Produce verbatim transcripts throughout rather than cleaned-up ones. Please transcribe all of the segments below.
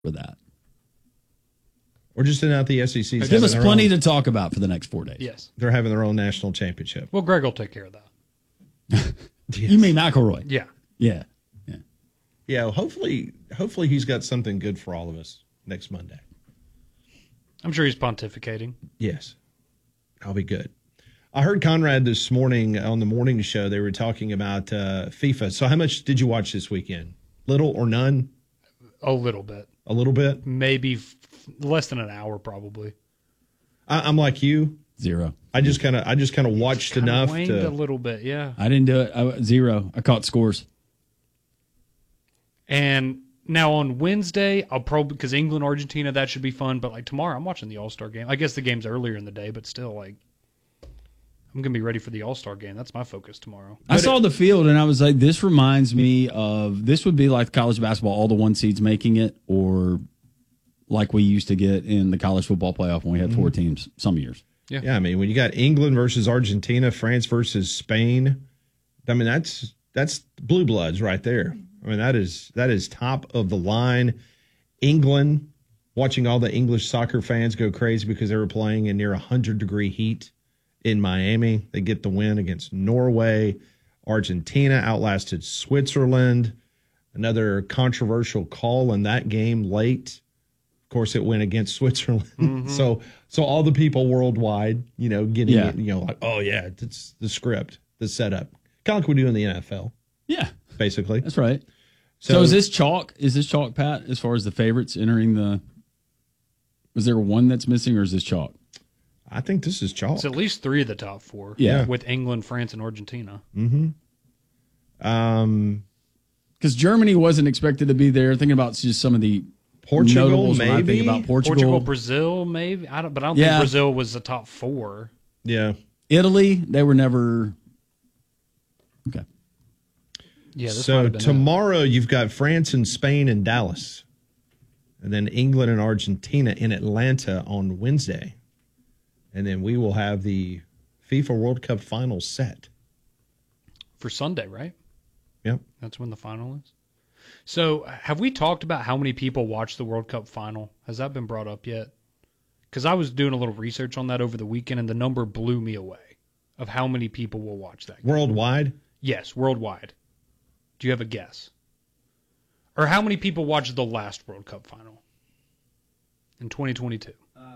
for that. Or just in out the S E C. Give us plenty own, to talk about for the next four days. Yes. They're having their own national championship. Well, Greg will take care of that. Yes. You mean McElroy? Yeah. Yeah. Yeah. Yeah. Hopefully, hopefully he's got something good for all of us next Monday. I'm sure he's pontificating. Yes. I'll be good. I heard Conrad this morning on the morning show. They were talking about uh, FIFA. So how much did you watch this weekend? Little or none? A little bit. A little bit? Maybe f- less than an hour, probably. I, I'm like you. Zero. I just kind of, I just kind of watched kinda enough waned to a little bit. Yeah. I didn't do it. I, zero. I caught scores. And now on Wednesday, I'll probably because England Argentina that should be fun. But like tomorrow, I'm watching the All Star game. I guess the game's earlier in the day, but still, like I'm gonna be ready for the All Star game. That's my focus tomorrow. I but saw it, the field and I was like, this reminds me of this would be like college basketball, all the one seeds making it, or like we used to get in the college football playoff when we had four mm-hmm. teams some years. Yeah. yeah, I mean, when you got England versus Argentina, France versus Spain, I mean, that's that's blue bloods right there. I mean, that is that is top of the line. England, watching all the English soccer fans go crazy because they were playing in near one hundred degree heat in Miami. They get the win against Norway. Argentina outlasted Switzerland. Another controversial call in that game late. Of course, it went against Switzerland. Mm-hmm. so so all the people worldwide, you know, getting yeah. it, you know, like, oh, yeah, it's the script, the setup. Kind of like we do in the N F L. Yeah. Basically. That's right. So, so is this chalk? Is this chalk, Pat, as far as the favorites entering the – was there one that's missing or is this chalk? I think this is chalk. It's at least three of the top four. Yeah. With England, France, and Argentina. Mm-hmm. Um, because Germany wasn't expected to be there. Thinking about just some of the Portugal, notables maybe. When I think about Portugal. Portugal, Brazil, maybe. I don't, but I don't yeah. think Brazil was the top four. Yeah. Italy, they were never – okay. Yeah. This so tomorrow it. You've got France and Spain in Dallas. And then England and Argentina in Atlanta on Wednesday. And then we will have the FIFA World Cup final set. For Sunday, right? Yep. That's when the final is. So have we talked about how many people watch the World Cup final? Has that been brought up yet? Because I was doing a little research on that over the weekend, and the number blew me away of how many people will watch that game. Worldwide? Yes, worldwide. Do you have a guess? Or how many people watched the last World Cup final in twenty twenty-two?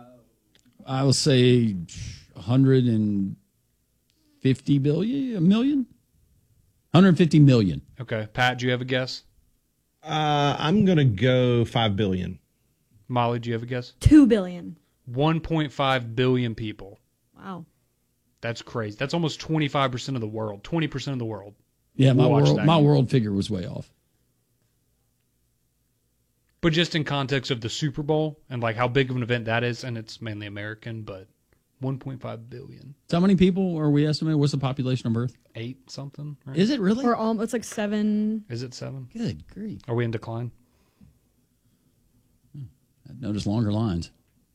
I will say one hundred fifty billion, a million? one hundred fifty million. Okay. Pat, do you have a guess? Uh, I'm going to go five billion. Molly, do you have a guess? two billion. one point five billion people. Wow. That's crazy. That's almost twenty-five percent of the world. twenty percent of the world. Yeah, my world, my world figure was way off. But just in context of the Super Bowl and like how big of an event that is, and it's mainly American, but one point five billion. So how many people are we estimating? What's the population of Earth? Eight something. Right? Is it really? Or um, it's like seven. Is it seven? Good grief. Are we in decline? I'd notice longer lines.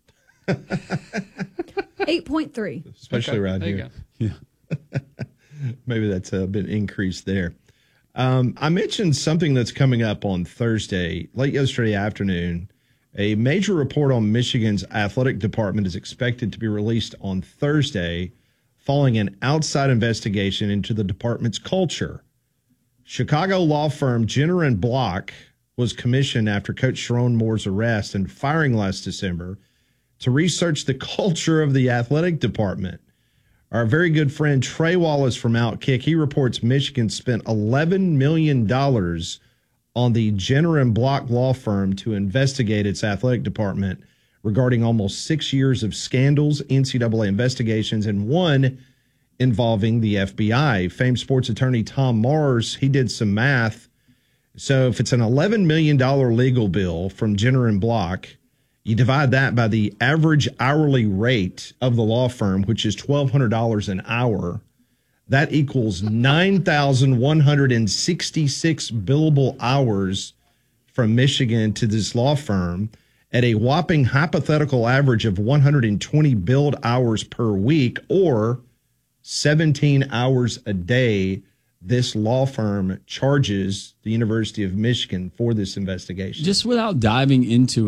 eight point three. Especially okay. around there here. Yeah. Maybe that's a bit increased there. Um, I mentioned something that's coming up on Thursday, late yesterday afternoon. A major report on Michigan's athletic department is expected to be released on Thursday following an outside investigation into the department's culture. Chicago law firm Jenner and Block was commissioned after Coach Sharon Moore's arrest and firing last December to research the culture of the athletic department. Our very good friend Trey Wallace from Outkick, he reports Michigan spent eleven million dollars on the Jenner and Block law firm to investigate its athletic department regarding almost six years of scandals, N C double A investigations, and one involving the F B I. Famed sports attorney Tom Mars, he did some math. So if it's an eleven million dollars legal bill from Jenner and Block, you divide that by the average hourly rate of the law firm, which is twelve hundred dollars an hour. That equals nine thousand one hundred sixty-six billable hours from Michigan to this law firm at a whopping hypothetical average of one hundred twenty billed hours per week or seventeen hours a day. this law firm charges the University of Michigan for this investigation. Just without diving into